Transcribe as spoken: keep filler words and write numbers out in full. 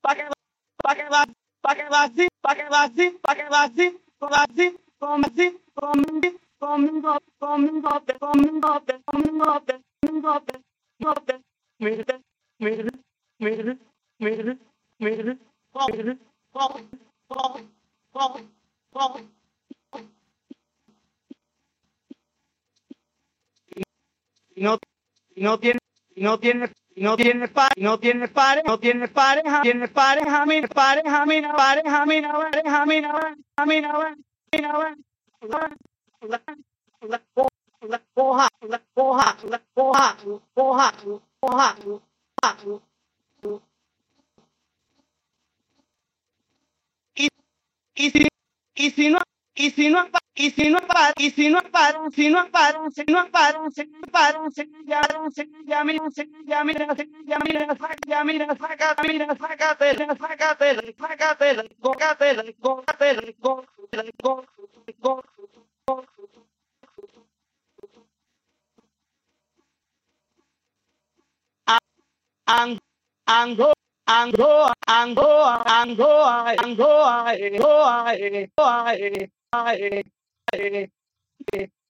pa' que pa' que va, pa' que va así, pa' que va así, pa' que va así, con así, con así, conmigo, conmigo, conmigo, te, conmigo, te, conmigo, te, conmigo, te, conmigo, te, mire, mire, mire, mire, mire, oh, mire, oh, oh, oh, oh. Y no, y no tiene, y no tiene, y no tiene par, y no tiene pareja, no tiene pareja, tiene pareja, mi pareja, mi pareja, mi pareja, mi pareja, mi pareja, mi coja, coja, coja, coja, coja, y, y si, y si no, y si no, y si no para, y si no para, si no para, si no para, si no para, si ya, si ya mira, si ya mira, si ya mira, ya mira, sácate, mira, sácate, sácate, sácate, sácate, sácate, ang ango ango ango ango ango ango ango